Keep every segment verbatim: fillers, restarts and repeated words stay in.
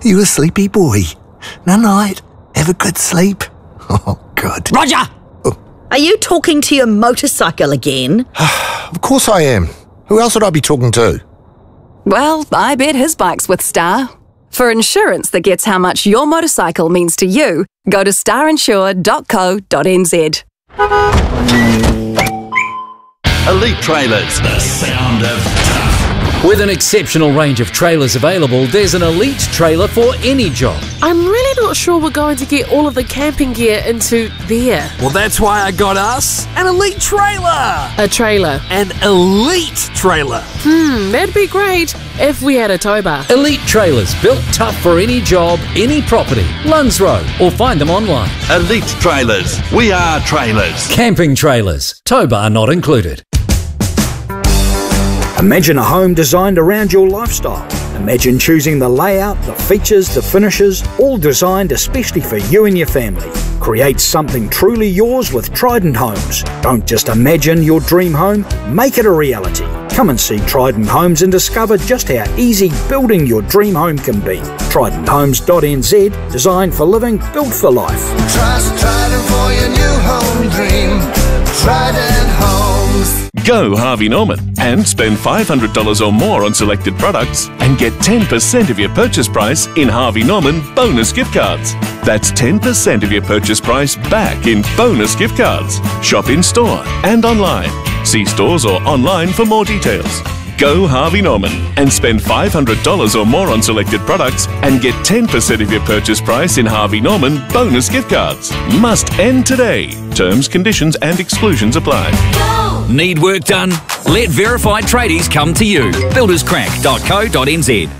You a sleepy boy? Night-night. Have a good sleep. Oh, good. Roger! Are you talking to your motorcycle again? Of course I am. Who else would I be talking to? Well, I bet his bike's with Star. For insurance that gets how much your motorcycle means to you, go to star insure dot co dot n z. Elite Trailers, the sound of tough. With an exceptional range of trailers available, there's an Elite trailer for any job. I'm really not sure we're going to get all of the camping gear into there. Well, that's why I got us an Elite trailer. A trailer? An Elite trailer. Hmm, that'd be great if we had a tow bar. Elite trailers, built tough for any job, any property. Lunds Road, or find them online. Elite Trailers, we are trailers. Camping trailers, tow bar not included. Imagine a home designed around your lifestyle. Imagine choosing the layout, the features, the finishes, all designed especially for you and your family. Create something truly yours with Trident Homes. Don't just imagine your dream home, make it a reality. Come and see Trident Homes and discover just how easy building your dream home can be. trident homes dot n z, designed for living, built for life. Trust Trident for your new home dream. Trident Homes. Go Harvey Norman and spend five hundred dollars or more on selected products and get ten percent of your purchase price in Harvey Norman bonus gift cards. That's ten percent of your purchase price back in bonus gift cards. Shop in store and online. See stores or online for more details. Go Harvey Norman and spend five hundred dollars or more on selected products and get ten percent of your purchase price in Harvey Norman bonus gift cards. Must end today. Terms, conditions and exclusions apply. Need work done? Let Verified Tradies come to you. builders crack dot co dot n z.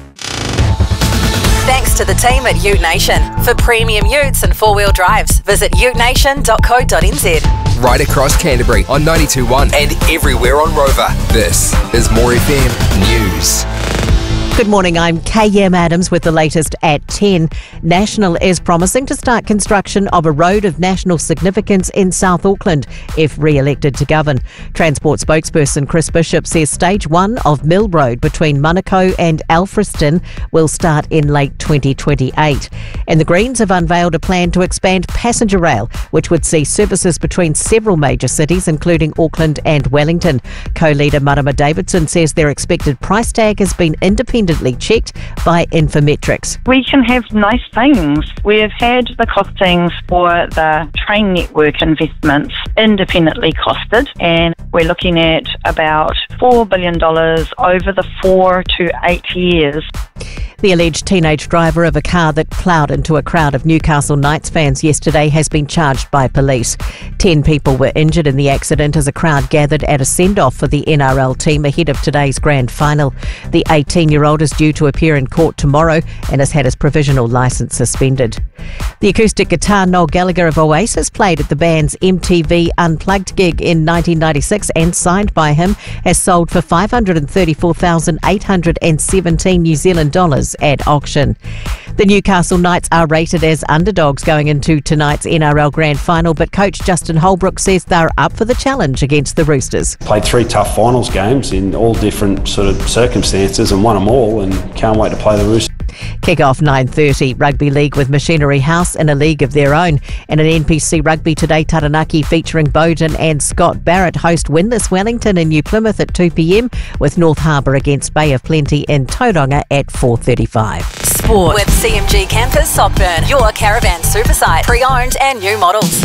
Thanks to the team at Ute Nation. For premium utes and four-wheel drives, visit ute nation dot co dot n z. Right across Canterbury on ninety-two point one and everywhere on Rover. This is More F M News. Good morning, I'm K M Adams with the latest at ten. National is promising to start construction of a road of national significance in South Auckland if re-elected to govern. Transport spokesperson Chris Bishop says stage one of Mill Road between Manukau and Alfriston will start in late twenty twenty-eight. And the Greens have unveiled a plan to expand passenger rail, which would see services between several major cities, including Auckland and Wellington. Co-leader Marama Davidson says their expected price tag has been independently checked by Infometrics. We can have nice things. We've had the costings for the train network investments independently costed, and we're looking at about four billion dollars over the four to eight years. The alleged teenage driver of a car that ploughed into a crowd of Newcastle Knights fans yesterday has been charged by police. Ten people were injured in the accident as a crowd gathered at a send-off for the N R L team ahead of today's grand final. The eighteen-year-old is due to appear in court tomorrow and has had his provisional licence suspended. The acoustic guitar Noel Gallagher of Oasis played at the band's M T V Unplugged gig in nineteen ninety-six and signed by him has sold for five hundred thirty-four thousand eight hundred seventeen New Zealand dollars at auction. The Newcastle Knights are rated as underdogs going into tonight's N R L Grand Final, but coach Justin Holbrook says they're up for the challenge against the Roosters. Played three tough finals games in all different sort of circumstances and won them all, and can't wait to play the Roosters. Kick-off nine thirty, Rugby League with Machinery House in a league of their own. And an N P C Rugby today, Taranaki featuring Bowden and Scott Barrett host winless Wellington in New Plymouth at two p m, with North Harbour against Bay of Plenty in Tauranga at four thirty-five. Sport with C M G Campers Sockburn, your caravan super site, pre-owned and new models.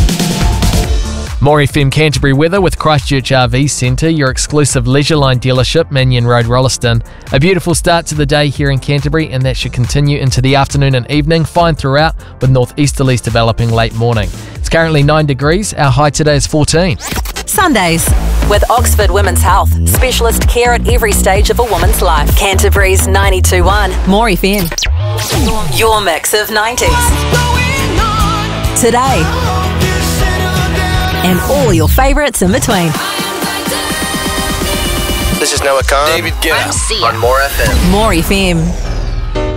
More F M Canterbury weather with Christchurch R V Centre, your exclusive Leisure Line dealership, Mannion Road, Rolleston. A beautiful start to the day here in Canterbury, and that should continue into the afternoon and evening, fine throughout, with northeasterlies developing late morning. It's currently nine degrees, our high today is fourteen. Sundays with Oxford Women's Health, specialist care at every stage of a woman's life. Canterbury's ninety-two point one, More F M. Your mix of nineties. Today. And all your favourites in between. This is Noah Khan. David Guetta on More F M. More F M.